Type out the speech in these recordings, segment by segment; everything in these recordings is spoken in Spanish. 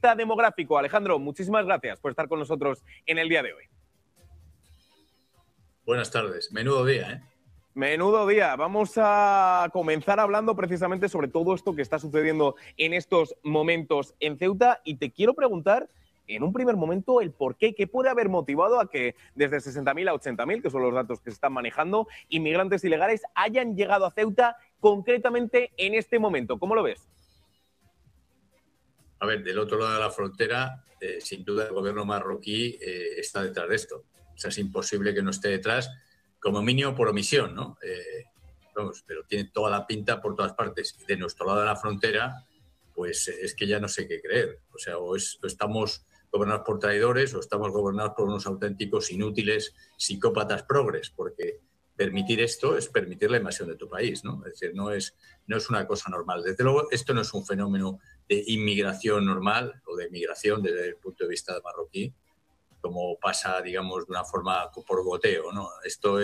analista demográfico. Alejandro, muchísimas gracias por estar con nosotros en el día de hoy. Buenas tardes. Menudo día, ¿eh? Menudo día. Vamos a comenzar hablando precisamente sobre todo esto que está sucediendo en estos momentos en Ceuta y te quiero preguntar en un primer momento el por qué puede haber motivado a que desde 60.000 a 80.000, que son los datos que se están manejando, inmigrantes ilegales hayan llegado a Ceuta concretamente en este momento. ¿Cómo lo ves? A ver, del otro lado de la frontera, sin duda el gobierno marroquí está detrás de esto. O sea, es imposible que no esté detrás, como mínimo por omisión, ¿no? Vamos, pero tiene toda la pinta por todas partes. De nuestro lado de la frontera, pues es que ya no sé qué creer. O sea, o estamos gobernados por traidores o estamos gobernados por unos auténticos inútiles psicópatas progres, porque permitir esto es permitir la invasión de tu país, ¿no? Es decir, no es una cosa normal. Desde luego, esto no es un fenómeno de inmigración normal o de migración desde el punto de vista de marroquí, como pasa, digamos, de una forma por goteo, ¿no? Esto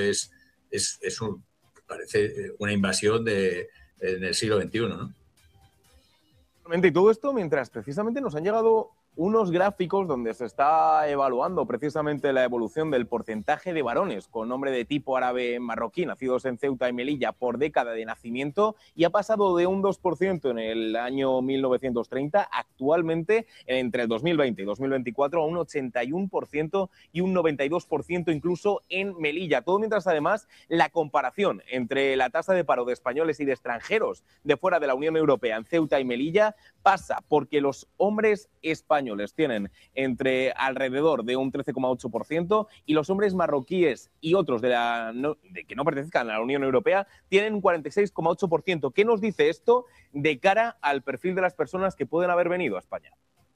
parece una invasión en el siglo XXI, ¿no? Y todo esto mientras precisamente nos han llegado unos gráficos donde se está evaluando precisamente la evolución del porcentaje de varones con nombre de tipo árabe marroquí nacidos en Ceuta y Melilla por década de nacimiento y ha pasado de un 2% en el año 1930 actualmente entre el 2020 y 2024 a un 81% y un 92% incluso en Melilla. Todo mientras además la comparación entre la tasa de paro de españoles y de extranjeros de fuera de la Unión Europea en Ceuta y Melilla pasa porque los hombres españoles tienen entre alrededor de un 13,8% y los hombres marroquíes y otros de que no pertenezcan a la Unión Europea tienen un 46,8%. ¿Qué nos dice esto de cara al perfil de las personas que pueden haber venido a España?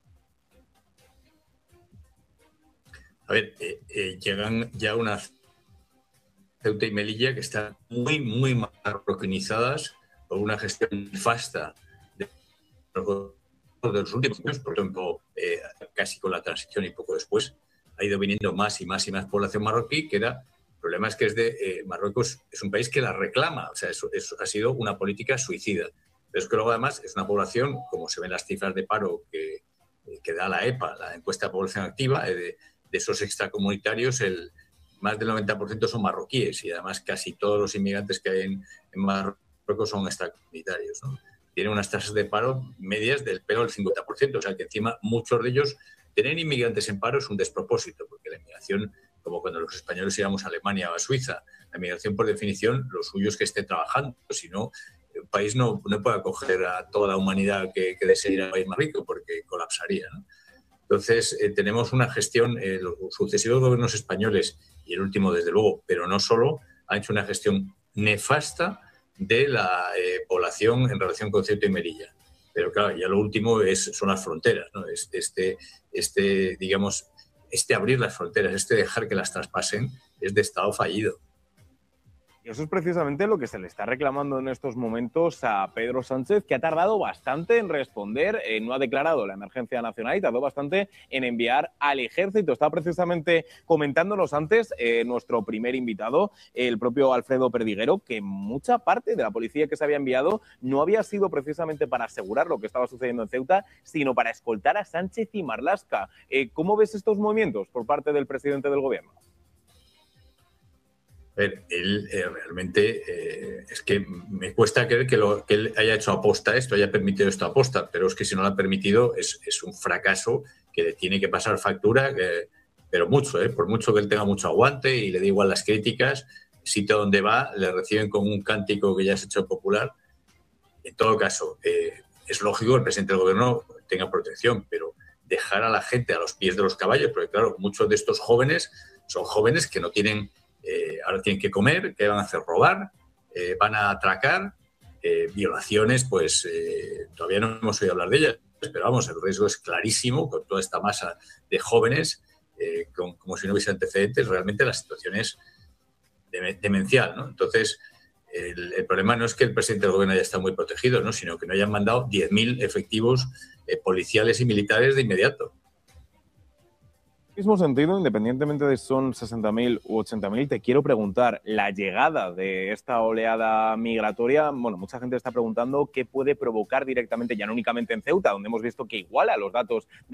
A ver, llegan ya unas Ceuta y Melilla que están muy, muy marroquinizadas por una gestión nefasta de los últimos años, por ejemplo, casi con la transición y poco después, ha ido viniendo más y más y más población marroquí, el problema es que Marruecos es un país que la reclama, o sea, eso ha sido una política suicida. Pero es que luego además es una población, como se ven las cifras de paro que da la EPA, la encuesta de población activa, de esos extracomunitarios, más del 90% son marroquíes y además casi todos los inmigrantes que hay en Marruecos son extracomunitarios, ¿no? Tienen unas tasas de paro medias del pelo del 50%, o sea que encima muchos de ellos tener inmigrantes en paro es un despropósito, porque la inmigración, como cuando los españoles íbamos a Alemania o a Suiza, la inmigración por definición lo suyo es que esté trabajando, si no, un país no puede acoger a toda la humanidad que desee ir al país más rico porque colapsaría, ¿no? Entonces, tenemos una gestión, los sucesivos gobiernos españoles y el último desde luego, pero no solo, han hecho una gestión nefasta de la población en relación con Ceuta y Melilla. Pero claro, ya lo último son las fronteras, ¿no? Digamos, abrir las fronteras, dejar que las traspasen, es de Estado fallido. Y eso es precisamente lo que se le está reclamando en estos momentos a Pedro Sánchez, que ha tardado bastante en responder, no ha declarado la emergencia nacional y tardó bastante en enviar al ejército. Estaba precisamente comentándonos antes nuestro primer invitado, el propio Alfredo Perdiguero, que mucha parte de la policía que se había enviado no había sido precisamente para asegurar lo que estaba sucediendo en Ceuta, sino para escoltar a Sánchez y Marlaska. ¿Cómo ves estos movimientos por parte del presidente del gobierno? A ver, él realmente es que me cuesta creer que él haya hecho aposta esto, haya permitido esto aposta, pero es que si no lo ha permitido es un fracaso que le tiene que pasar factura, pero mucho, por mucho que él tenga mucho aguante y le dé igual las críticas, sitio donde va le reciben con un cántico que ya se ha hecho popular. En todo caso, es lógico que el presidente del gobierno tenga protección, pero dejar a la gente a los pies de los caballos, porque claro, muchos de estos jóvenes son jóvenes que no tienen... ahora tienen que comer, ¿qué van a hacer? Robar, van a atracar, violaciones, pues todavía no hemos oído hablar de ellas, pero vamos, el riesgo es clarísimo con toda esta masa de jóvenes, como si no hubiese antecedentes, realmente la situación es demencial, ¿no? Entonces, el problema no es que el presidente del gobierno haya estado muy protegido, ¿no? Sino que no hayan mandado 10.000 efectivos policiales y militares de inmediato. Mismo sentido, independientemente de si son 60.000 u 80.000, te quiero preguntar, la llegada de esta oleada migratoria, bueno, mucha gente está preguntando qué puede provocar directamente, ya no únicamente en Ceuta, donde hemos visto que iguala los datos de